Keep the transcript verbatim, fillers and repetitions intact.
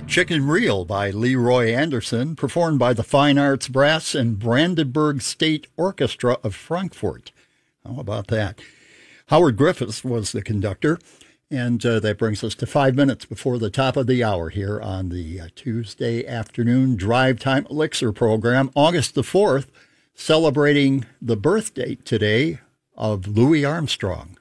Chicken Reel by Leroy Anderson, performed by the Fine Arts Brass and Brandenburg State Orchestra of Frankfurt. How about that? Howard Griffiths was the conductor, and uh, that brings us to five minutes before the top of the hour here on the uh, Tuesday afternoon Drive Time Elixir program, August the fourth, celebrating the birth date today of Louis Armstrong.